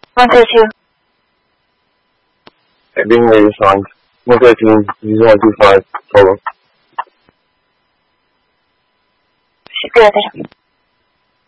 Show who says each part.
Speaker 1: 132.
Speaker 2: Being ready signed. 113, 125, follow.
Speaker 1: Good.